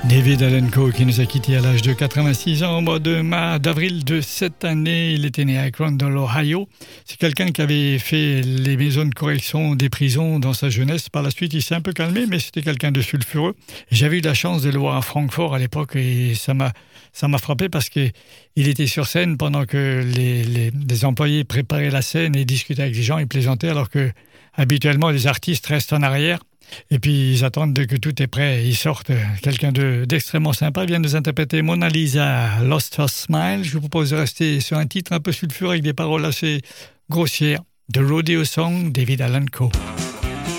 David Allan Coe qui nous a quittés à l'âge de 86 ans au mois d'avril de cette année. Il était né à Akron dans l'Ohio. C'est quelqu'un qui avait fait les maisons de correction des prisons dans sa jeunesse. Par la suite, il s'est un peu calmé, mais c'était quelqu'un de sulfureux. J'avais eu la chance de le voir à Francfort à l'époque et ça m'a frappé parce qu'il était sur scène pendant que les employés préparaient la scène et discutaient avec les gens, ils plaisantaient alors que habituellement les artistes restent en arrière. Et puis ils attendent que tout est prêt, ils sortent. Quelqu'un d'extrêmement sympa vient de nous interpréter Mona Lisa, Lost Her Smile. Je vous propose de rester sur un titre un peu sulfureux avec des paroles assez grossières. The Rodeo Song, David Allan Coe.